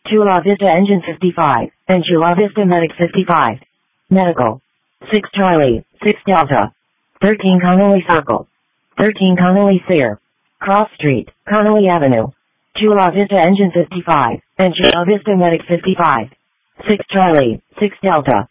Chula Vista Engine 55, and Chula Vista Medic 55. Medical. 6 Charlie, 6 Delta. 13 Connolly Circle. 13 Connolly Sayre. Cross Street, Connolly Avenue. Chula Vista Engine 55, and Chula Vista Medic 55. 6 Charlie, 6 Delta.